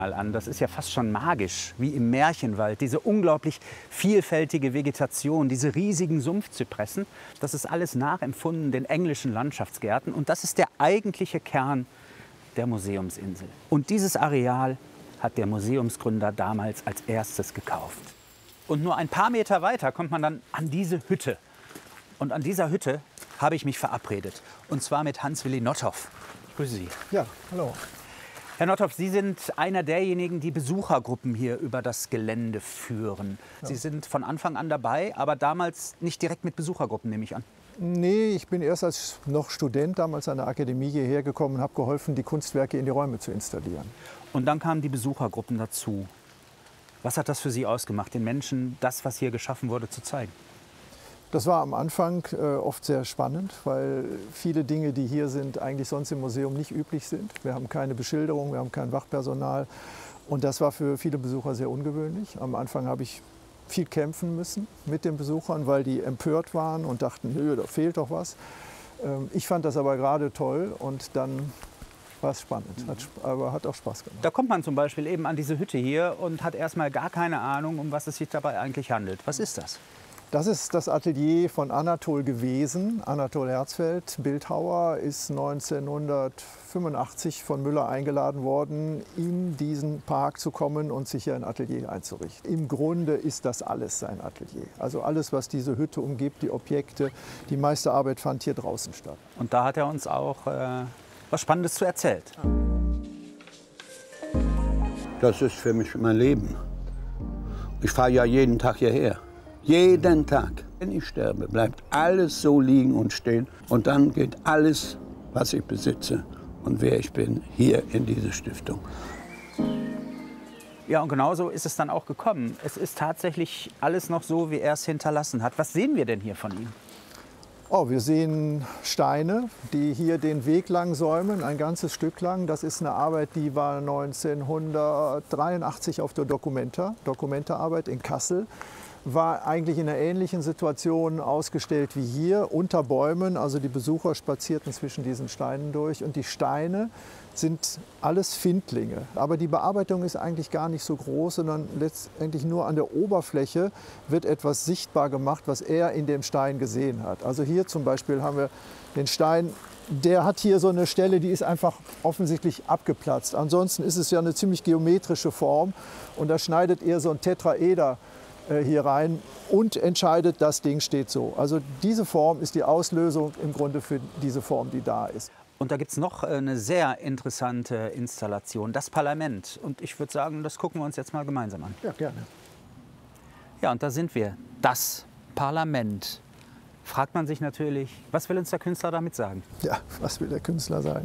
an. Das ist ja fast schon magisch, wie im Märchenwald. Diese unglaublich vielfältige Vegetation, diese riesigen Sumpfzypressen, das ist alles nachempfunden den englischen Landschaftsgärten. Und das ist der eigentliche Kern der Museumsinsel. Und dieses Areal hat der Museumsgründer damals als erstes gekauft. Und nur ein paar Meter weiter kommt man dann an diese Hütte. Und an dieser Hütte habe ich mich verabredet. Und zwar mit Hans-Willi Nothoff. Ich grüße Sie. Ja, hallo. Herr Nothoff, Sie sind einer derjenigen, die Besuchergruppen hier über das Gelände führen. Ja. Sie sind von Anfang an dabei, aber damals nicht direkt mit Besuchergruppen, nehme ich an. Nee, ich bin erst als noch Student damals an der Akademie hierher gekommen und habe geholfen, die Kunstwerke in die Räume zu installieren. Und dann kamen die Besuchergruppen dazu. Was hat das für Sie ausgemacht, den Menschen das, was hier geschaffen wurde, zu zeigen? Das war am Anfang oft sehr spannend, weil viele Dinge, die hier sind, eigentlich sonst im Museum nicht üblich sind. Wir haben keine Beschilderung, wir haben kein Wachpersonal. Und das war für viele Besucher sehr ungewöhnlich. Am Anfang habe ich viel kämpfen müssen mit den Besuchern, weil die empört waren und dachten, nö, da fehlt doch was. Ich fand das aber gerade toll und dann war es spannend, aber hat auch Spaß gemacht. Da kommt man zum Beispiel eben an diese Hütte hier und hat erstmal gar keine Ahnung, um was es sich dabei eigentlich handelt. Was ist das? Das ist das Atelier von Anatol gewesen. Anatol Herzfeld, Bildhauer, ist 1985 von Müller eingeladen worden, in diesen Park zu kommen und sich hier ein Atelier einzurichten. Im Grunde ist das alles sein Atelier. Also alles, was diese Hütte umgibt, die Objekte, die meiste Arbeit fand hier draußen statt. Und da hat er uns auch was Spannendes zu erzählt. Das ist für mich mein Leben. Ich fahre ja jeden Tag hierher. Jeden Tag. Wenn ich sterbe, bleibt alles so liegen und stehen. Und dann geht alles, was ich besitze und wer ich bin, hier in diese Stiftung. Ja, und genauso ist es dann auch gekommen. Es ist tatsächlich alles noch so, wie er es hinterlassen hat. Was sehen wir denn hier von ihm? Oh, wir sehen Steine, die hier den Weg lang säumen, ein ganzes Stück lang. Das ist eine Arbeit, die war 1983 auf der Documenta-Arbeit in Kassel. War eigentlich in einer ähnlichen Situation ausgestellt wie hier, unter Bäumen. Also die Besucher spazierten zwischen diesen Steinen durch. Und die Steine sind alles Findlinge. Aber die Bearbeitung ist eigentlich gar nicht so groß, sondern letztendlich nur an der Oberfläche wird etwas sichtbar gemacht, was er in dem Stein gesehen hat. Also hier zum Beispiel haben wir den Stein, der hat hier so eine Stelle, die ist einfach offensichtlich abgeplatzt. Ansonsten ist es ja eine ziemlich geometrische Form und da schneidet er so ein Tetraeder hier rein und entscheidet, das Ding steht so. Also diese Form ist die Auslösung im Grunde für diese Form, die da ist. Und da gibt es noch eine sehr interessante Installation, das Parlament. Und ich würde sagen, das gucken wir uns jetzt mal gemeinsam an. Ja, gerne. Ja, und da sind wir. Das Parlament. Fragt man sich natürlich, was will uns der Künstler damit sagen? Ja, was will der Künstler sagen?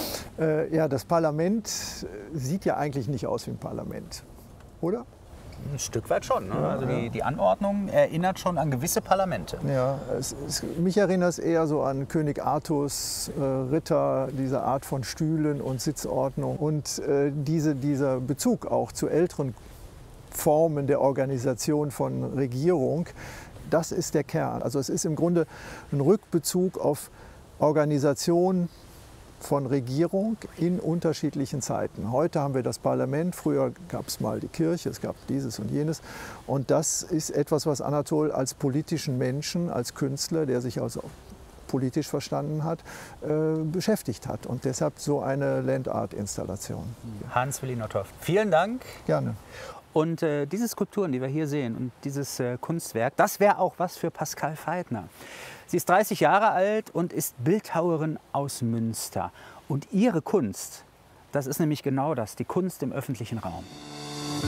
Ja, das Parlament sieht ja eigentlich nicht aus wie ein Parlament, oder? Ein Stück weit schon. Ne? Ja, also die Anordnung erinnert schon an gewisse Parlamente. Ja, mich erinnert es eher so an König Artus, Ritter, diese Art von Stühlen und Sitzordnung. Und dieser Bezug auch zu älteren Formen der Organisation von Regierung, das ist der Kern. Also es ist im Grunde ein Rückbezug auf Organisation von Regierung in unterschiedlichen Zeiten. Heute haben wir das Parlament, früher gab es mal die Kirche, es gab dieses und jenes. Und das ist etwas, was Anatol als politischen Menschen, als Künstler, der sich also politisch verstanden hat, beschäftigt hat. Und deshalb so eine Land-Art-Installation. Hans-Willi Nothoff, vielen Dank. Gerne. Und diese Skulpturen, die wir hier sehen und dieses Kunstwerk, das wäre auch was für Pascal Pfeifner. Sie ist 30 Jahre alt und ist Bildhauerin aus Münster. Und ihre Kunst, das ist nämlich genau das, die Kunst im öffentlichen Raum.